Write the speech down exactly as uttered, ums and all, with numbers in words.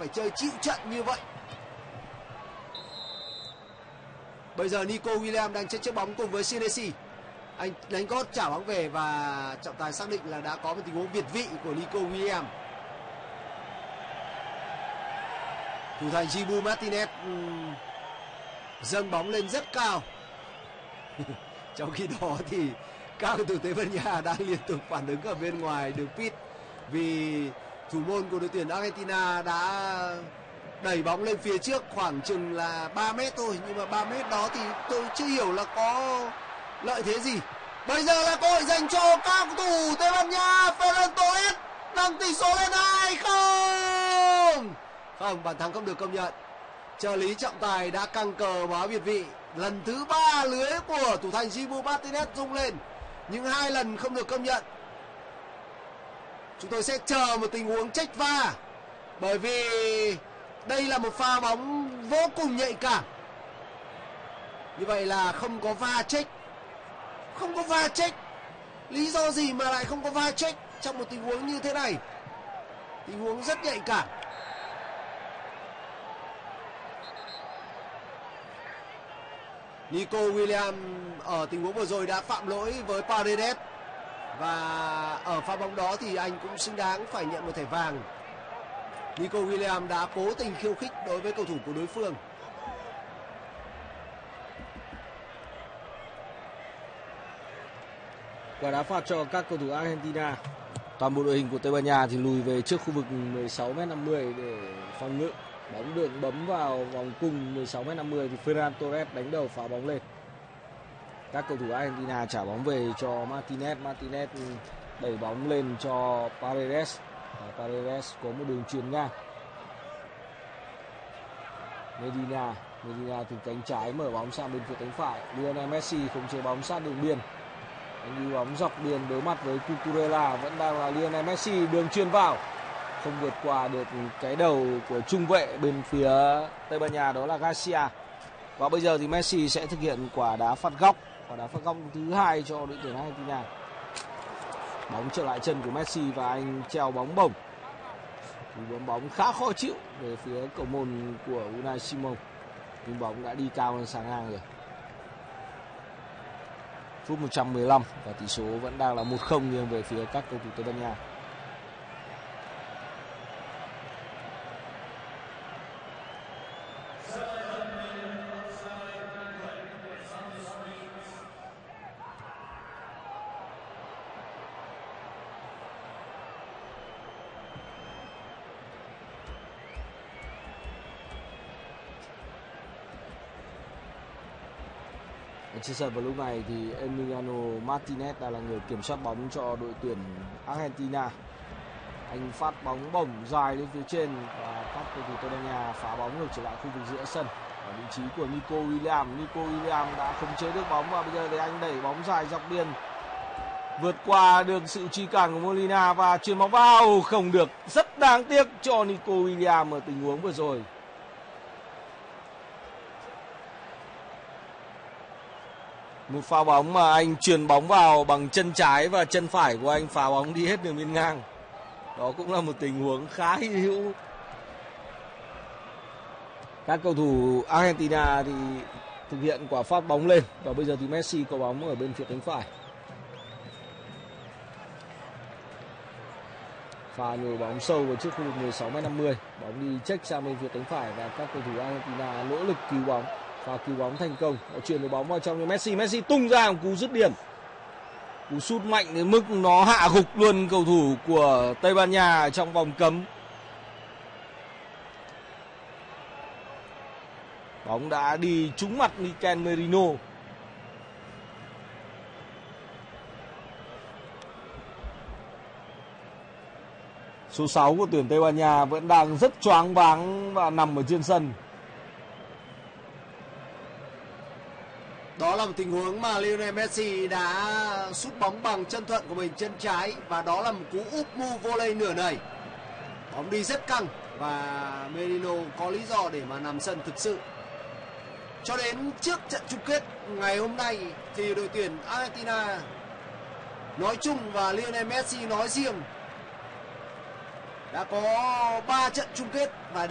phải chơi chịu trận như vậy. Bây giờ Nico Williams đang chết trước bóng cùng với Senesi. Anh đánh gót trả bóng về và trọng tài xác định là đã có một tình huống việt vị của Nico Williams. Thủ thành Dibu Martinez um, dâng bóng lên rất cao. Trong khi đó thì các cầu thủ Tây Ban Nha đang liên tục phản ứng ở bên ngoài đường pit, vì thủ môn của đội tuyển Argentina đã đẩy bóng lên phía trước khoảng chừng là ba mét thôi, nhưng mà ba mét đó thì tôi chưa hiểu là có lợi thế gì. Bây giờ là cơ hội dành cho các cầu thủ Tây Ban Nha. Ferran Torres nâng tỷ số lên hai không. Không, bàn thắng không được công nhận. Trợ lý trọng tài đã căng cờ báo việt vị. Lần thứ ba lưới của thủ thành Dibu Martinez rung lên, nhưng hai lần không được công nhận. Chúng tôi sẽ chờ một tình huống trách va, bởi vì đây là một pha bóng vô cùng nhạy cảm. Như vậy là không có va trách. Không có va trách. Lý do gì mà lại không có va trách trong một tình huống như thế này? Tình huống rất nhạy cảm. Nico Williams ở tình huống vừa rồi đã phạm lỗi với Paredes, và ở pha bóng đó thì anh cũng xứng đáng phải nhận một thẻ vàng. Nico Williams đã cố tình khiêu khích đối với cầu thủ của đối phương. Quả đá phạt cho các cầu thủ Argentina. Toàn bộ đội hình của Tây Ban Nha thì lùi về trước khu vực mười sáu mét năm mươi để phòng ngự. Bóng được bấm vào vòng cung mười sáu mét năm mươi thì Ferran Torres đánh đầu phá bóng lên. Các cầu thủ Argentina trả bóng về cho Martinez. Martinez đẩy bóng lên cho Paredes. Và Paredes có một đường chuyền ngang. Medina, Medina từ cánh trái mở bóng sang bên phía cánh phải. Lionel Messi không chế bóng sát đường biên. Anh đi bóng dọc biên đối mặt với Cucurella, vẫn đang là Lionel Messi, đường chuyền vào, không vượt qua được cái đầu của trung vệ bên phía Tây Ban Nha, đó là Garcia. Và bây giờ thì Messi sẽ thực hiện quả đá phạt góc, quả đá phạt góc thứ hai cho đội tuyển Argentina. Bóng trở lại chân của Messi và anh treo bóng bổng. Cú bóng khá khó chịu về phía cầu môn của Unai Simon, nhưng bóng đã đi cao hơn sáng ngang rồi. Phút một trăm mười lăm và tỷ số vẫn đang là một không nghiêng về phía các cầu thủ Tây Ban Nha. Trên sân vào lúc này thì Emiliano Martinez đã là người kiểm soát bóng cho đội tuyển Argentina. Anh phát bóng bổng dài lên phía trên và các cầu thủ Tây Ban Nha phá bóng ngược trở lại khu vực giữa sân ở vị trí của Nico Williams. Nico Williams đã khống chế được bóng và bây giờ thì anh đẩy bóng dài dọc biên, vượt qua được sự truy cản của Molina và chuyền bóng vào không được. Rất đáng tiếc cho Nico Williams ở tình huống vừa rồi. Một pha bóng mà anh chuyền bóng vào bằng chân trái và chân phải của anh phá bóng đi hết đường biên ngang. Đó cũng là một tình huống khá hy hữu. Các cầu thủ Argentina thì thực hiện quả phát bóng lên và bây giờ thì Messi có bóng ở bên phía cánh phải. Pha nhồi bóng sâu vào trước khu vực mười sáu mét năm mươi, bóng đi check sang bên phía cánh phải và các cầu thủ Argentina nỗ lực cứu bóng. Và cứu bóng thành công, họ chuyển được bóng vào trong cho Messi. Messi tung ra một cú dứt điểm, cú sút mạnh đến mức nó hạ gục luôn cầu thủ của Tây Ban Nha trong vòng cấm. Bóng đã đi trúng mặt Mikel Merino. Số sáu của tuyển Tây Ban Nha vẫn đang rất choáng váng và nằm ở trên sân. Đó là một tình huống mà Lionel Messi đã sút bóng bằng chân thuận của mình, chân trái, và đó là một cú úp mu volley nửa nẩy. Bóng đi rất căng và Merino có lý do để mà nằm sân thực sự. Cho đến trước trận chung kết ngày hôm nay thì đội tuyển Argentina nói chung và Lionel Messi nói riêng đã có ba trận chung kết và